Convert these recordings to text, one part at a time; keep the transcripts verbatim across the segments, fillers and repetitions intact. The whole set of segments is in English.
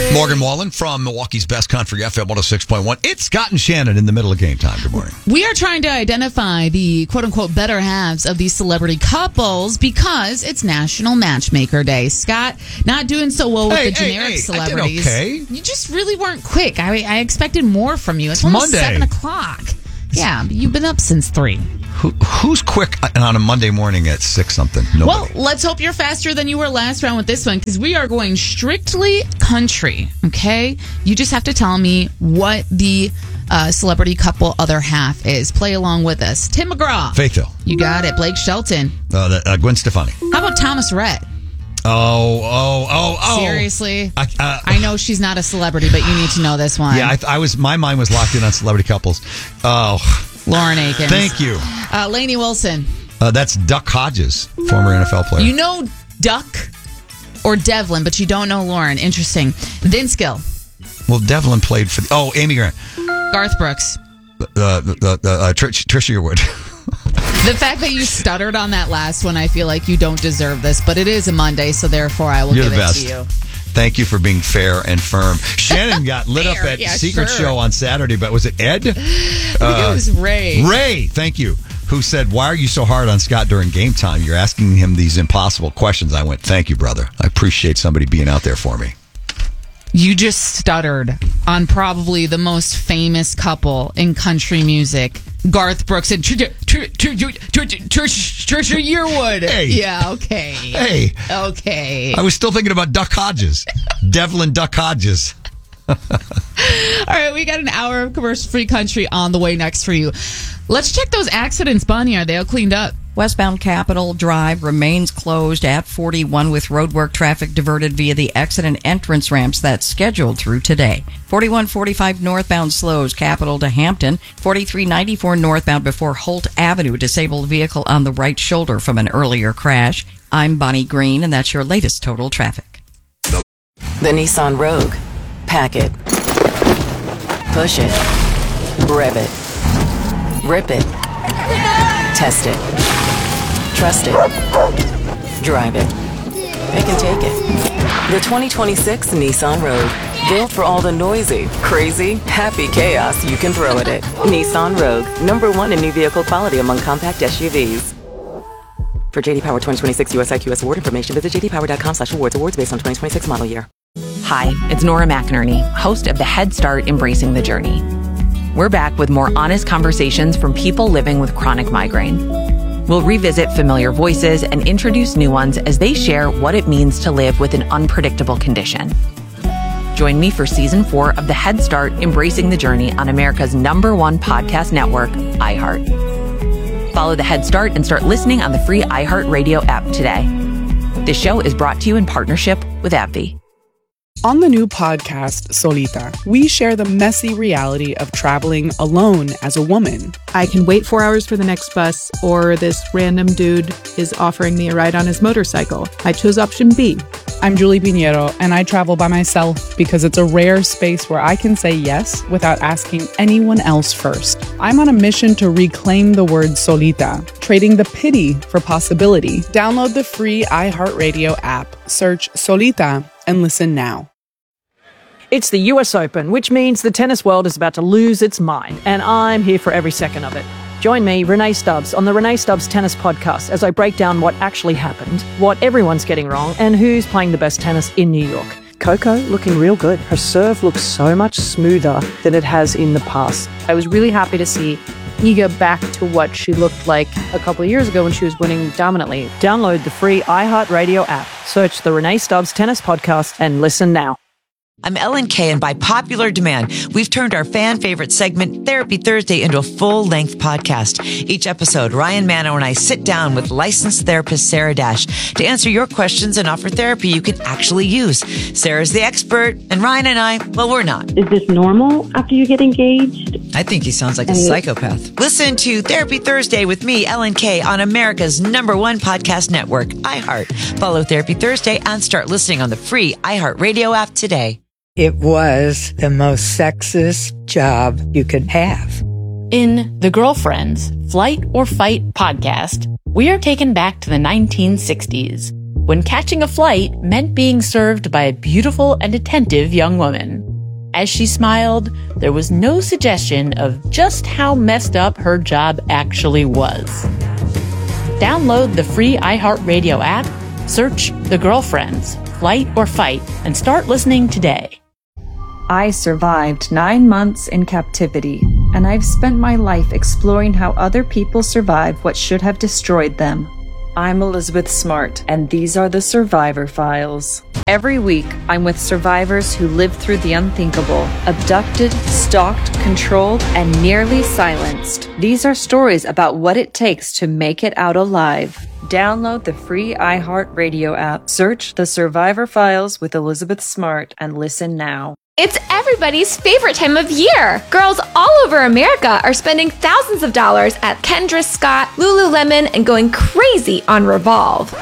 Morgan Wallen from Milwaukee's Best Country F M one oh six point one. It's Scott and Shannon in the middle of game time. Good morning. We are trying to identify the quote-unquote better halves of these celebrity couples because it's National Matchmaker Day. Scott, not doing so well with Hey, the hey, generic hey, I did celebrities. okay. You just really weren't quick. I, I expected more from you. It's, It's almost Monday. seven o'clock. Yeah, but you've been up since three. Who, who's quick on a Monday morning at six something? Nobody. Well, let's hope you're faster than you were last round with this one because we are going strictly country, okay? You just have to tell me what the uh, celebrity couple other half is. Play along with us. Tim McGraw. Faith Hill. You got it. Blake Shelton. Uh, the, uh, Gwen Stefani. How about Thomas Rhett? Oh, oh, oh, oh. Seriously? I, uh, I know she's not a celebrity, but you need to know this one. Yeah, I, I was. My mind was locked in on celebrity couples. Oh, Lauren Akins. thank you. Uh, Lainey Wilson. Uh, that's Duck Hodges, former N F L player. You know Duck or Devlin, but you don't know Lauren. Interesting. Vince Gill. Well, Devlin played for the. Oh, Amy Grant. Garth Brooks. Uh, the, the, the, uh, Trish, Trisha Yearwood. The fact that you stuttered on that last one, I feel like you don't deserve this, but it is a Monday, so therefore I will You're give the it best. to you. Thank you for being fair and firm. Shannon got lit up Fair, at yeah, Secret sure. Show on Saturday, but was it Ed? I think it was Ray. Ray, thank you. Who said, why are you so hard on Scott during game time? You're asking him these impossible questions. I went, thank you, brother. I appreciate somebody being out there for me. You just stuttered on probably the most famous couple in country music. Garth Brooks and Tr- Tr- Tr- Tr- Tr- Tr- Trisha Yearwood. Hey. Yeah, okay. Hey. Okay. I was still thinking about Duck Hodges. Devlin Duck Hodges. All right, we got an hour of commercial-free country on the way next for you. Let's check those accidents, Bonnie. Are they all cleaned up? Westbound Capitol Drive remains closed at forty-one with roadwork traffic diverted via the exit and entrance ramps that's scheduled through today. forty-one forty-five northbound slows Capitol to Hampton. forty-three ninety-four northbound before Holt Avenue. Disabled vehicle on the right shoulder from an earlier crash. I'm Bonnie Green, and that's your latest total traffic. The Nissan Rogue. Pack it. Push it. Rev it. Rip it. Test it. Trust it. Drive it. Pick and take it. The twenty twenty-six Nissan Rogue. Built for all the noisy, crazy, happy chaos you can throw at it. Nissan Rogue. Number one in new vehicle quality among compact S U Vs. For J D Power twenty twenty-six U S I Q S award information, visit j d power dot com slash awards. Awards based on twenty twenty-six model year. Hi, it's Nora McInerney, host of the Head Start Embracing the Journey. We're back with more honest conversations from people living with chronic migraine. We'll revisit familiar voices and introduce new ones as they share what it means to live with an unpredictable condition. Join me for season four of the Head Start Embracing the Journey on America's number one podcast network, iHeart. Follow the Head Start and start listening on the free iHeartRadio app today. This show is brought to you in partnership with AbbVie. On the new podcast, Solita, we share the messy reality of traveling alone as a woman. I can wait four hours for the next bus, or this random dude is offering me a ride on his motorcycle. I chose option B. I'm Julie Pinheiro, and I travel by myself because it's a rare space where I can say yes without asking anyone else first. I'm on a mission to reclaim the word solita, trading the pity for possibility. Download the free iHeartRadio app, search Solita, and listen now. It's the U S Open, which means the tennis world is about to lose its mind, and I'm here for every second of it. Join me, Renee Stubbs, on the Renee Stubbs Tennis Podcast as I break down what actually happened, what everyone's getting wrong, and who's playing the best tennis in New York. Coco looking real good. Her serve looks so much smoother than it has in the past. I was really happy to see Iga back to what she looked like a couple of years ago when she was winning dominantly. Download the free iHeartRadio app, search the Renee Stubbs Tennis Podcast, and listen now. I'm Ellen Kay, and by popular demand, we've turned our fan favorite segment, Therapy Thursday, into a full-length podcast. Each episode, Ryan Mano and I sit down with licensed therapist Sarah Dash to answer your questions and offer therapy you can actually use. Sarah's the expert, and Ryan and I, well, we're not. Is this normal after you get engaged? I think he sounds like a psychopath. Listen to Therapy Thursday with me, Ellen Kay, on America's number one podcast network, iHeart. Follow Therapy Thursday and start listening on the free iHeartRadio app today. It was the most sexist job you could have. In The Girlfriends, Flight or Fight podcast, we are taken back to the nineteen sixties when catching a flight meant being served by a beautiful and attentive young woman. As she smiled, there was no suggestion of just how messed up her job actually was. Download the free iHeartRadio app, search The Girlfriends, Flight or Fight, and start listening today. I survived nine months in captivity, and I've spent my life exploring how other people survive what should have destroyed them. I'm Elizabeth Smart, and these are the Survivor Files. Every week, I'm with survivors who lived through the unthinkable, abducted, stalked, controlled, and nearly silenced. These are stories about what it takes to make it out alive. Download the free iHeartRadio app, search The Survivor Files with Elizabeth Smart, and listen now. It's everybody's favorite time of year. Girls all over America are spending thousands of dollars at Kendra Scott, Lululemon, and going crazy on Revolve.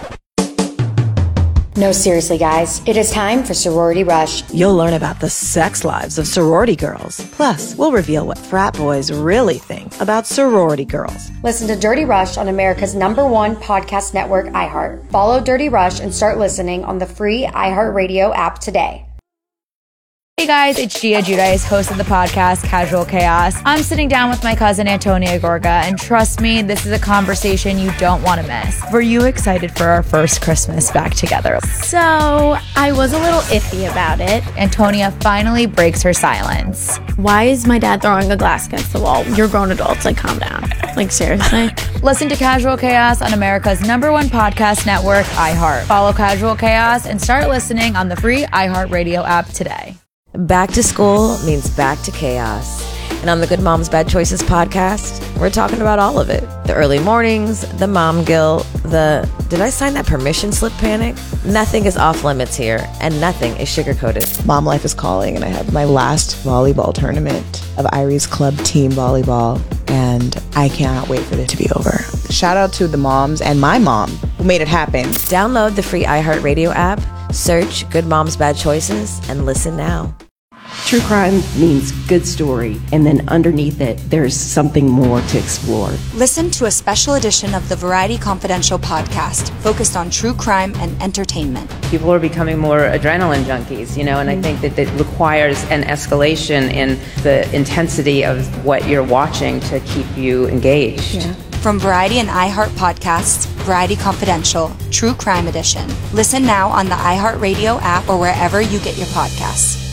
No, seriously, guys. It is time for Sorority Rush. You'll learn about the sex lives of sorority girls. Plus, we'll reveal what frat boys really think about sorority girls. Listen to Dirty Rush on America's number one podcast network, iHeart. Follow Dirty Rush and start listening on the free iHeartRadio app today. Hey guys, it's Gia Giudice, host of the podcast Casual Chaos. I'm sitting down with my cousin Antonia Gorga, and trust me, this is a conversation you don't want to miss. Were you excited for our first Christmas back together? So, I was a little iffy about it. Antonia finally breaks her silence. Why is my dad throwing a glass against the wall? You're grown adults, like calm down. Like seriously? Listen to Casual Chaos on America's number one podcast network, iHeart. Follow Casual Chaos and start listening on the free iHeartRadio app today. Back to school means back to chaos. And on the Good Moms Bad Choices podcast, we're talking about all of it. The early mornings, the mom guilt, the did I sign that permission slip panic? Nothing is off limits here, and nothing is sugar-coated. Mom life is calling, and I have my last volleyball tournament of Irie's Club Team Volleyball, and I cannot wait for it to be over. Shout out to the moms and my mom who made it happen. Download the free iHeartRadio app, search Good Moms Bad Choices, and listen now. True crime means good story, and then underneath it, there's something more to explore. Listen to a special edition of the Variety Confidential podcast focused on true crime and entertainment. People are becoming more adrenaline junkies, you know, and mm-hmm. I think that it requires an escalation in the intensity of what you're watching to keep you engaged. Yeah. From Variety and iHeart Podcasts, Variety Confidential, True Crime Edition. Listen now on the iHeartRadio app or wherever you get your podcasts.